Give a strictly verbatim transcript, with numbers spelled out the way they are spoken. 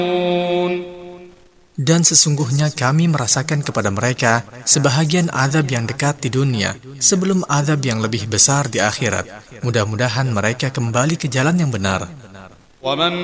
Dan sesungguhnya kami merasakan kepada mereka sebahagian azab yang dekat di dunia sebelum azab yang lebih besar di akhirat. Mudah-mudahan mereka kembali ke jalan yang benar.